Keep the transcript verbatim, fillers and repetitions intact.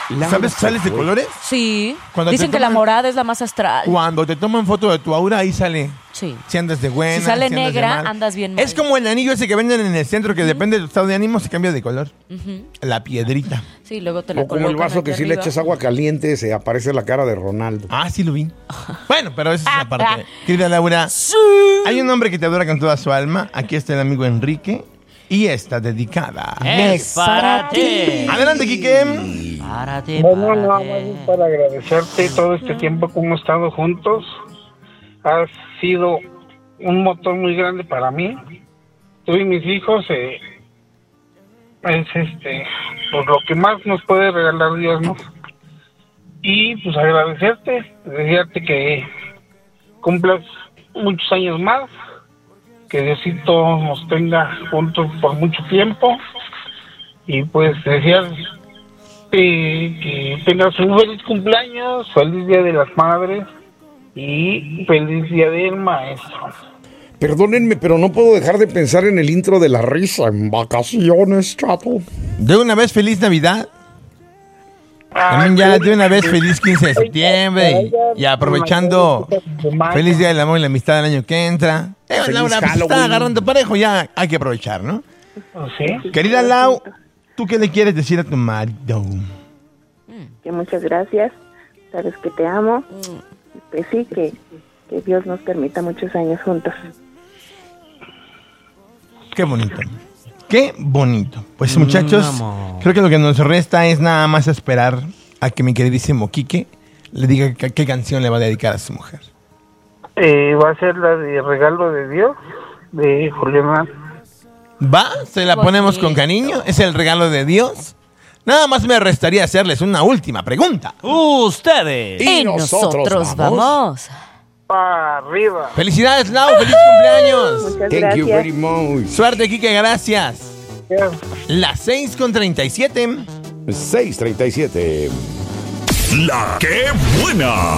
Laura ¿Sabes se sales de fue. colores? Sí. Cuando Dicen te que la toman- morada es la más astral. Cuando te toman foto de tu aura, ahí sale. Sí. Si andas de buena, Si sale andas de negra, mal. andas bien mal. Es como el anillo ese que venden en el centro, que depende de tu estado de ánimo, se cambia de color. Ujú. La piedrita. Sí, luego te la O como el colocan vaso que aquí si le arriba. echas agua caliente se aparece la cara de Ronaldo. Ah, sí lo vi. Bueno, pero esa es la parte. Querida Laura, hay un hombre que te adora con toda su alma. Aquí está el amigo Enrique. Y está dedicada. Es para ti. Adelante, Quique. Para ti, Bueno, para nada ti. más es para agradecerte todo este tiempo que hemos estado juntos. Has sido un motor muy grande para mí. Tú y mis hijos eh, es este pues lo que más nos puede regalar Dios, ¿no? Y pues agradecerte, desearte que cumplas muchos años más, que Diosito nos tenga juntos por mucho tiempo y pues desear eh, que tengas un feliz cumpleaños, feliz Día de las Madres y feliz Día del Maestro. Perdónenme, pero no puedo dejar de pensar en el intro de la risa en vacaciones, chato. De una vez, feliz Navidad. También ya de una vez, feliz quince de septiembre. Y, y aprovechando, feliz Día del Amor y la Amistad del año que entra. Eh, Feliz Laura, pues, Halloween. está agarrando parejo, ya hay que aprovechar, ¿no? ¿Sí? Querida Lau, ¿tú qué le quieres decir a tu marido? Que muchas gracias, sabes que te amo, y pues sí, que, que Dios nos permita muchos años juntos. Qué bonito. Qué bonito. Pues muchachos, amor. creo que lo que nos resta es nada más esperar a que mi queridísimo Quique le diga qué, qué canción le va a dedicar a su mujer. Eh, va a ser la de Regalo de Dios de Julián. ¿Va? ¿Se la ponemos Bonito. con cariño? ¿Es el regalo de Dios? Nada más me restaría hacerles una última pregunta. Ustedes. Y, Y nosotros, nosotros vamos. Para arriba. ¡Felicidades, Lau! ¡Feliz cumpleaños! Muchas Thank you gracias. very much. Suerte, Quique, gracias. Las seis con treinta y siete. seis treinta y siete. La que buena.